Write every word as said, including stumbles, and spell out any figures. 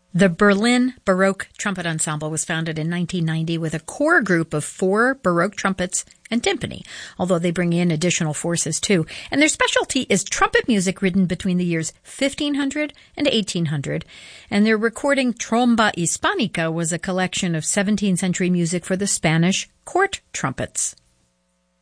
The Berlin Baroque Trumpet Ensemble was founded in nineteen ninety with a core group of four Baroque trumpets and timpani, although they bring in additional forces too. And their specialty is trumpet music written between the years fifteen hundred and eighteen hundred. And their recording Tromba Hispanica was a collection of seventeenth century music for the Spanish court trumpets.